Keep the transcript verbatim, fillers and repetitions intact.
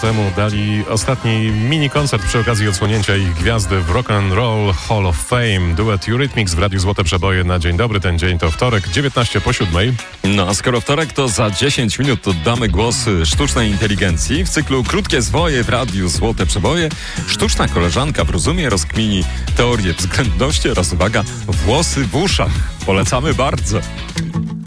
temu dali ostatni mini koncert przy okazji odsłonięcia ich gwiazdy w Rock and Roll Hall of Fame. Duet Eurythmics w Radiu Złote Przeboje na dzień dobry. Ten dzień to wtorek, dziewiętnaście po siódmej. No a skoro wtorek, to za dziesięć minut oddamy głos sztucznej inteligencji. W cyklu Krótkie Zwoje w Radiu Złote Przeboje sztuczna koleżanka w rozumie rozkmini teorię względności oraz, uwaga, włosy w uszach. Polecamy bardzo.